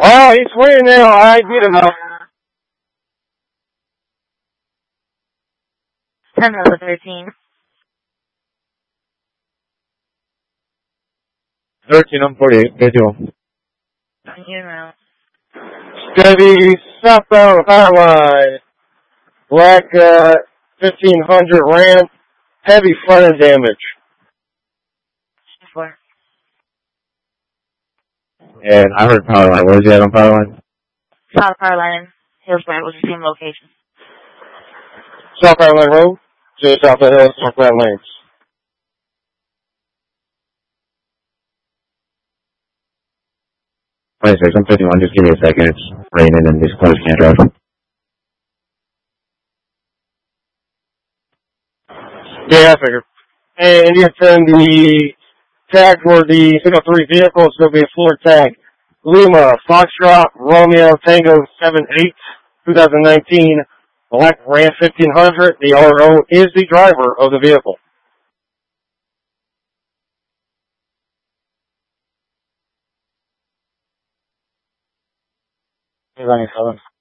Oh, he's winning now. I beat him up. 10 out of 13. 13 on 48. Good deal. You know. Chevy southbound highline. Black 1500 Ram. Heavy front end damage. Where? And I heard power line. Where's he at on power line? South Power Line, Hillsborough was the same location. South Power Line Road. Just south of Hill, South Power Lanes. Wait a second, I'm 51. Just give me a second. It's raining and these cars can't drive. Yeah, I figured. And you send the tag for the 603 vehicle. It's going to be a floor tag. Lima, Foxtrot, Romeo, Tango 78, 2019, Black Ram 1500. The RO is the driver of the vehicle. 97.